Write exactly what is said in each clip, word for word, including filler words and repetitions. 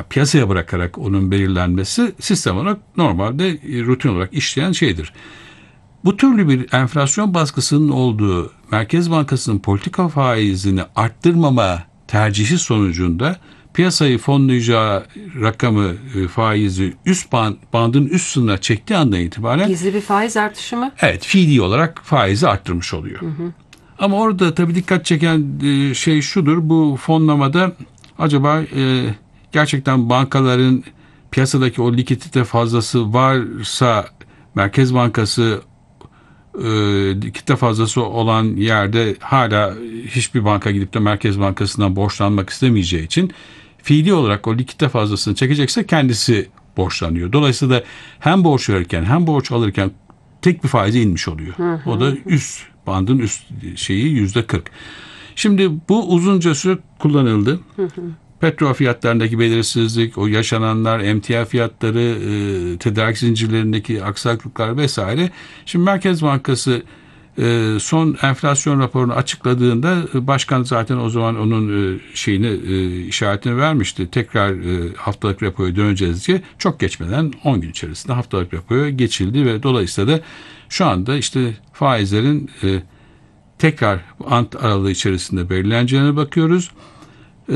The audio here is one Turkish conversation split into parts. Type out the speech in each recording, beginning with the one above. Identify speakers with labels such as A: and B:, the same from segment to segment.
A: bırakarak, piyasaya bırakarak onun belirlenmesi sistem olarak normalde e, rutin olarak işleyen şeydir. Bu türlü bir enflasyon baskısının olduğu Merkez Bankası'nın politika faizini arttırmama tercihi sonucunda piyasayı fonlayacağı rakamı, e, faizi üst band, bandın üst sınırına çektiği andan itibaren
B: gizli bir faiz artışı mı?
A: Evet, fiili olarak faizi arttırmış oluyor. Hı hı. Ama orada tabii dikkat çeken e, şey şudur: bu fonlamada acaba e, gerçekten bankaların piyasadaki o likidite fazlası varsa Merkez Bankası e, likidite fazlası olan yerde hala hiçbir banka gidip de Merkez Bankası'ndan borçlanmak istemeyeceği için fiili olarak o likidite fazlasını çekecekse kendisi borçlanıyor. Dolayısıyla hem borç verirken hem borç alırken tek bir faize inmiş oluyor. Hı hı. O da üst bandın üst şeyi yüzde kırk. Şimdi bu uzunca süre kullanıldı. Hı hı. Petrol fiyatlarındaki belirsizlik, o yaşananlar, emtia fiyatları, e, tedarik zincirlerindeki aksaklıklar vesaire. Şimdi Merkez Bankası e, son enflasyon raporunu açıkladığında e, başkan zaten o zaman onun e, şeyini e, işaretini vermişti. Tekrar e, haftalık rapoya döneceğiz diye. Çok geçmeden on gün içerisinde haftalık rapoya geçildi ve dolayısıyla da şu anda işte faizlerin e, tekrar ant aralığı içerisinde belirleneceğine bakıyoruz. Ee,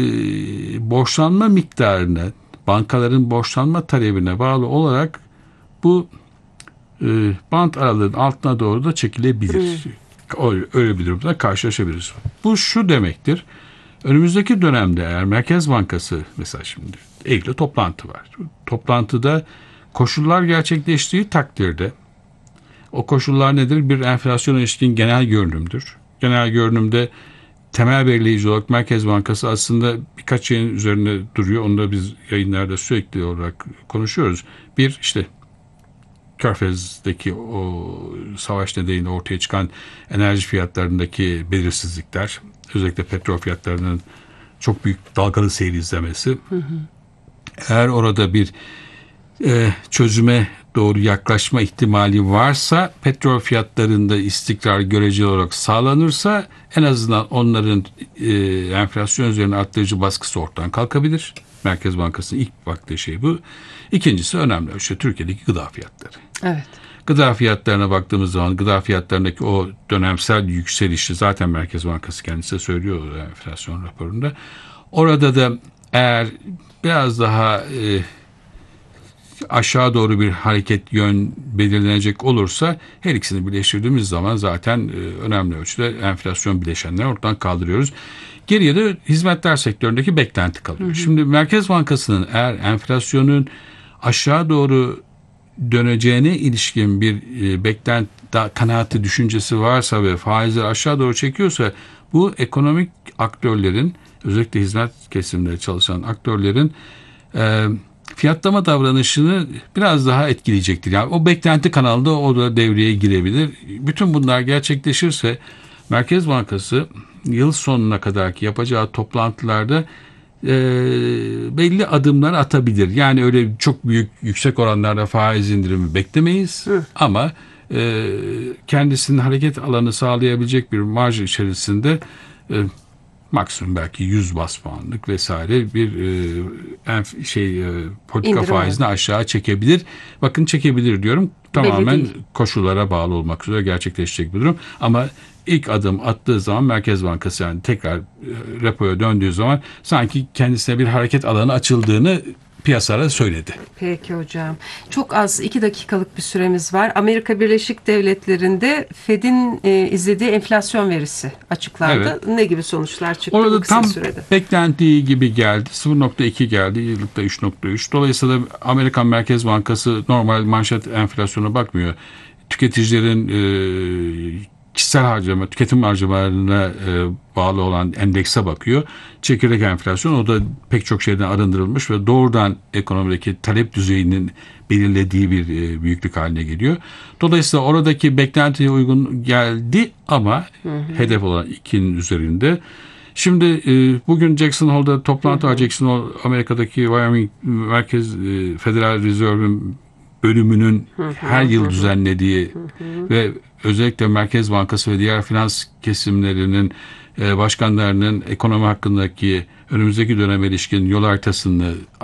A: borçlanma miktarına, bankaların borçlanma talebine bağlı olarak bu e, bant aralığının altına doğru da çekilebilir. Hmm. Öyle, öyle bir durumda karşılaşabiliriz. Bu şu demektir: önümüzdeki dönemde eğer Merkez Bankası, mesela şimdi Eylül'de toplantı var. Toplantıda koşullar gerçekleştiği takdirde, o koşullar nedir? Bir, enflasyona ilişkin genel görünümdür. Genel görünümde temel belirleyici olarak Merkez Bankası aslında birkaç şeyin üzerine duruyor. Onu da biz yayınlarda sürekli olarak konuşuyoruz. Bir, işte Körfez'deki o savaş nedeniyle ortaya çıkan enerji fiyatlarındaki belirsizlikler, özellikle petrol fiyatlarının çok büyük dalgalı seyir izlemesi. Hı hı. Eğer orada bir e, çözüme doğru yaklaşma ihtimali varsa, petrol fiyatlarında istikrar göreceli olarak sağlanırsa en azından onların e, enflasyon üzerine arttırıcı baskısı ortadan kalkabilir. Merkez Bankası'nın ilk baktığı şey bu. İkincisi önemli. İşte Türkiye'deki gıda fiyatları.
B: Evet.
A: Gıda fiyatlarına baktığımız zaman gıda fiyatlarındaki o dönemsel yükselişi zaten Merkez Bankası kendisi söylüyor enflasyon raporunda. Orada da eğer biraz daha e, aşağı doğru bir hareket yön belirlenecek olursa, her ikisini birleştirdiğimiz zaman zaten e, önemli ölçüde enflasyon bileşenleri ortadan kaldırıyoruz. Geriye de hizmetler sektöründeki beklenti kalıyor. Hı hı. Şimdi Merkez Bankası'nın eğer enflasyonun aşağı doğru döneceğine ilişkin bir e, beklenti, kanaati, düşüncesi varsa ve faizleri aşağı doğru çekiyorsa, bu ekonomik aktörlerin, özellikle hizmet kesiminde çalışan aktörlerin e, fiyatlama davranışını biraz daha etkileyecektir. Yani o beklenti kanalında o da devreye girebilir. Bütün bunlar gerçekleşirse Merkez Bankası yıl sonuna kadarki yapacağı toplantılarda e, belli adımlar atabilir. Yani öyle çok büyük, yüksek oranlarda faiz indirimi beklemeyiz. Hı. Ama e, kendisinin hareket alanı sağlayabilecek bir marj içerisinde e, maksimum belki yüz bas puanlık vesaire bir e, şey e, politika İndirim faizini var. Aşağı çekebilir. Bakın, çekebilir diyorum. Tamamen koşullara bağlı olmak üzere gerçekleşecek bir durum. Ama ilk adım attığı zaman Merkez Bankası, yani tekrar e, repoya döndüğü zaman sanki kendisine bir hareket alanı açıldığını piyasalara söyledi.
B: Peki hocam. Çok az, iki dakikalık bir süremiz var. Amerika Birleşik Devletleri'nde Fed'in e, izlediği enflasyon verisi açıklandı. Evet. Ne gibi sonuçlar çıktı
A: orada
B: bu kısa
A: tam
B: sürede?
A: Beklendiği gibi geldi. sıfır nokta iki geldi. Yıllıkta üç nokta üç. Dolayısıyla Amerikan Merkez Bankası normal manşet enflasyona bakmıyor. Tüketicilerin e, kişisel harcama, tüketim harcamalarına e, bağlı olan endekse bakıyor. Çekirdek enflasyon, o da pek çok şeyden arındırılmış ve doğrudan ekonomideki talep düzeyinin belirlediği bir e, büyüklük haline geliyor. Dolayısıyla oradaki beklentiye uygun geldi ama hı hı. hedef olan ikinin üzerinde. Şimdi e, bugün Jackson Hole'da toplantı var. Jackson Hole, Amerika'daki Wyoming Merkez e, Federal Reserve'ün bölümünün hı hı, her yıl hı hı. düzenlediği hı hı. ve özellikle Merkez Bankası ve diğer finans kesimlerinin e, başkanlarının ekonomi hakkındaki önümüzdeki döneme ilişkin yol haritasını